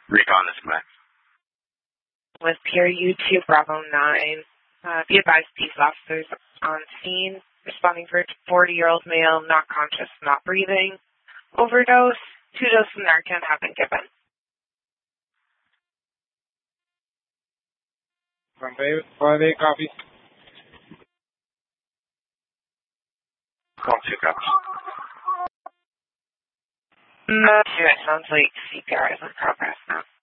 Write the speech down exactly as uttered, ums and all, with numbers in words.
Recon is Max. With Pier U two Bravo nine, uh, be advised police officers on scene responding for a forty-year-old male, not conscious, not breathing, overdose. Two doses of Narcan have been given. five eight, copy. Call two copies. No, it sounds like C P R is in progress now.